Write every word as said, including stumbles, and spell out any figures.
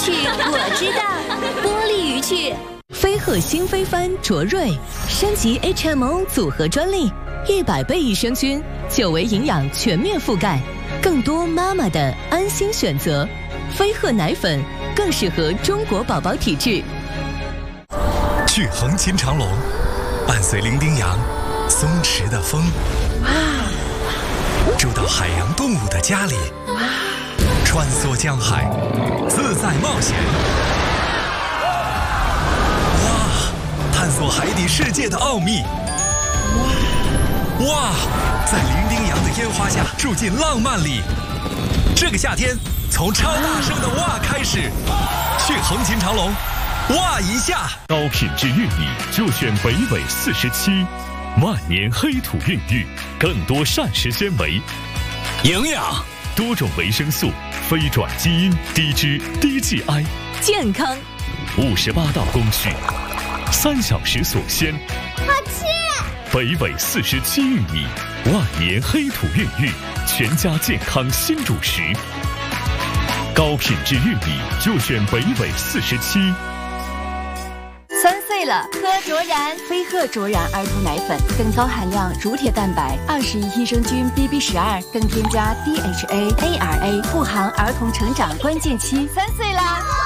趣我知道，玻璃鱼趣。飞鹤新飞帆卓瑞升级 H M O 组合专利，一百倍益生菌，久维营养全面覆盖，更多妈妈的安心选择。飞鹤奶粉更适合中国宝宝体质。 去横琴长隆，伴随伶仃洋松弛的风，住到海洋动物的家里，穿梭江海，自在冒险。哇，探索海底世界的奥秘。哇，在伶仃洋的烟花下住进浪漫里。这个夏天，从超大声的哇开始，去横琴长隆，哇一下！ 高品质玉米就选北纬四十七，万年黑土孕育，更多膳食纤维、 营养、 多种维生素、非转基因、低脂、低 G I， 健康。 五十八道工序，三小时锁鲜。 好吃！ 北纬四十七玉米，万年黑土孕育，全家健康新主食。高品质玉米就选北纬四十七。 三岁了，喝卓然飞鹤卓然儿童奶粉，更高含量乳铁蛋白，二十一益生菌 B B 十二，更添加 D H A A R A， 护航儿童成长关键期。三岁啦！